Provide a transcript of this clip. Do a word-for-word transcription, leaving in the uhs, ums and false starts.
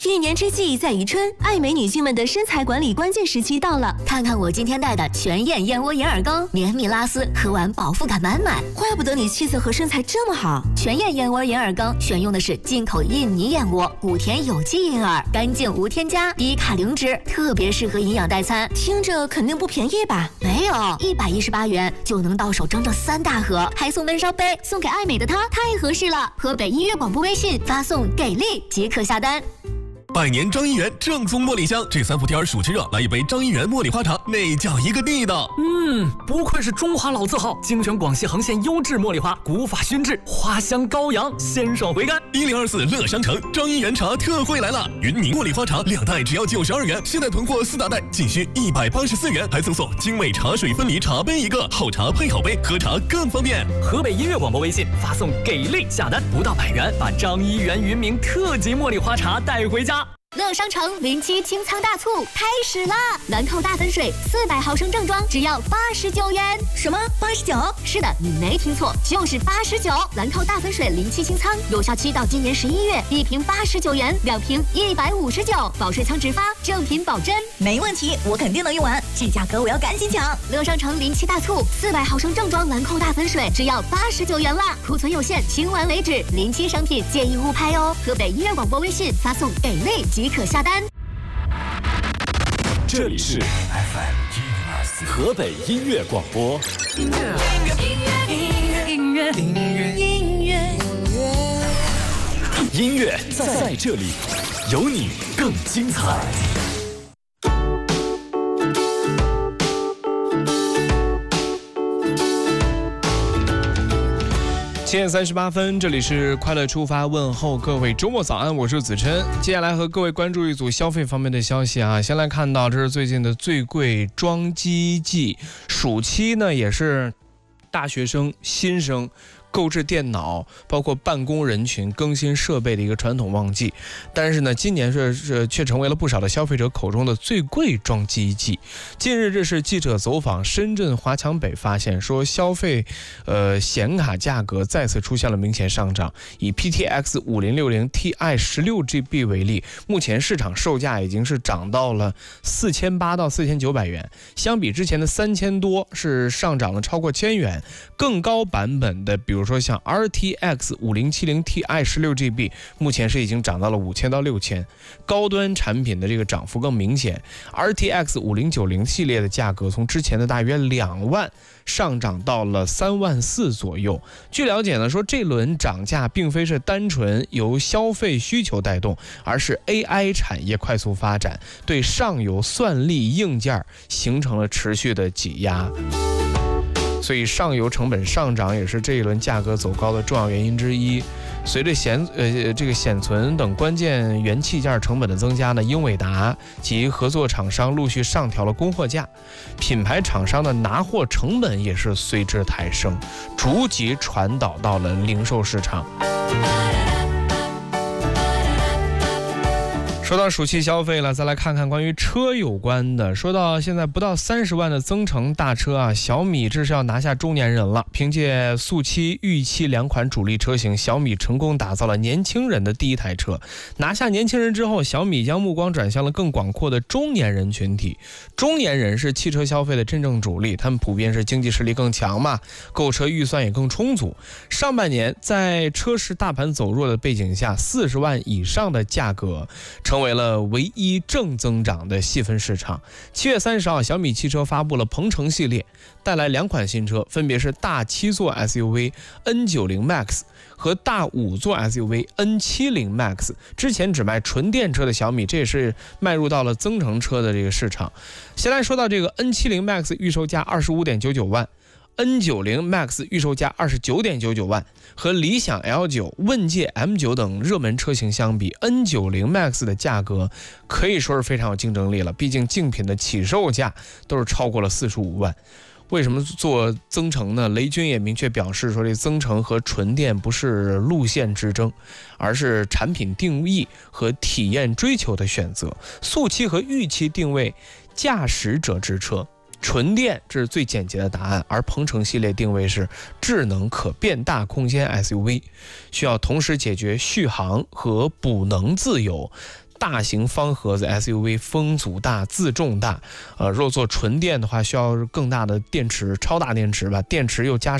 一年之计在于春，爱美女性们的身材管理关键时期到了。 看看我今天带的全燕燕窝眼耳膏，绵密拉丝，喝完饱腹感满满。 怪不得你气色和身材这么好。 全燕燕窝眼耳膏选用的是进口印尼燕窝，古田有机银耳，干净无添加，低卡零脂，特别适合营养代餐。 听着肯定不便宜吧？ 没有，一百一十八元就能到手整整三大盒，还送闷烧杯，送给爱美的她太合适了。河北音乐广播微信发送给力即可下单。 百年张一元正宗茉莉香，这三伏天暑气热，来一杯张一元茉莉花茶，那叫一个地道。 嗯，不愧是中华老字号，精选广西横县优质茉莉花，古法熏制，花香高扬，鲜爽回甘。 一零二四乐商城张一元茶特惠来了，云宁茉莉花茶两袋只要九十二元，现在囤货四大袋仅需一百八十四元，还赠送精美茶水分离茶杯一个，好茶配好杯，喝茶更方便。 河北音乐广播微信发送给力下单，不到百元，把张一元云茗特级茉莉花茶带回家。 乐商城零七清仓大促开始啦！兰蔻大粉水四百毫升正装只要八十九元。 什么？八十九？ 是的，你没听错，就是八十九。兰蔻大粉水零七清仓有效期到今年十一月，一瓶八十九元，两瓶一百五十九，保税仓直发，正品保真。 没问题，我肯定能用完，这价格我要赶紧抢。 乐商城零七大促，四百毫升正装兰蔻大粉水只要八十九元啦，库存有限，清完为止。零七商品建议勿拍哦。河北音乐广播微信发送给力即可下单。 这里是 F M 一零二四河北音乐广播。音乐，音乐，音乐，音乐，音乐，音乐，音乐在这里，有你更精彩。 七点三十八分，这里是快乐出发，问候各位周末早安，我是子琛。接下来和各位关注一组消费方面的消息啊。先来看到，这是最近的最贵装机季，暑期呢也是大学生、新生购置电脑，包括办公人群更新设备的一个传统旺季，但是呢，今年是是却成为了不少的消费者口中的最贵装机季。近日，这是记者走访深圳华强北，发现说消费，呃，显卡价格再次出现了明显上涨。以 P T X 五零六零 Ti 十六 G B 为例，目前市场售价已经是涨到了四千八到四千九百元，相比之前的三千多，是上涨了超过千元。更高版本的，比如说像 R T X 五零七零 Ti 十六 G B 目前是已经涨到了五千到六千，高端产品的这个涨幅更明显。 R T X 五零九零系列的价格从之前的大约两万上涨到了三万四左右。据了解呢，说这轮涨价并非是单纯由消费需求带动，而是 A I 产业快速发展，对上游算力硬件形成了持续的挤压。所以上游成本上涨也是这一轮价格走高的重要原因之一。随着显呃这个显存等关键元器件成本的增加呢，英伟达及合作厂商陆续上调了供货价，品牌厂商的拿货成本也是随之抬升，逐级传导到了零售市场。说到暑期消费了，再来看看关于车有关的。说到现在不到三十万的增程大车啊，小米这是要拿下中年人了。凭借速七、御七两款主力车型，小米成功打造了年轻人的第一台车。拿下年轻人之后，小米将目光转向了更广阔的中年人群体。中年人是汽车消费的真正主力，他们普遍是经济实力更强嘛，购车预算也更充足。上半年在车市大盘走弱的背景下，四十万以上的价格成为了唯一正增长的细分市场。七月三十号，小米汽车发布了鹏程系列，带来两款新车，分别是大七座 S U V N 九十 Max 和大五座 S U V N 七十 Max。之前只卖纯电车的小米，这也是迈入到了增程车的这个市场。先来说到这个 N 七十 Max 预售价 二十五点九九万。N 九十 Max 预售价 二十九点九九万，和理想 L 九、问界 M 九 等热门车型相比， N 九十 Max 的价格可以说是非常有竞争力了，毕竟竞品的起售价都是超过了四十五万。为什么做增程呢？雷军也明确表示说，这增程和纯电不是路线之争，而是产品定义和体验追求的选择。速七和御七定位驾驶者之车，纯电这是最简洁的答案，而鹏程系列定位是智能可变大空间 S U V， 需要同时解决续航和补能自由、 大型方盒子 S U V 风阻大、自重大。呃，若做纯电的话，需要更大的电池，超大电池吧，电池又加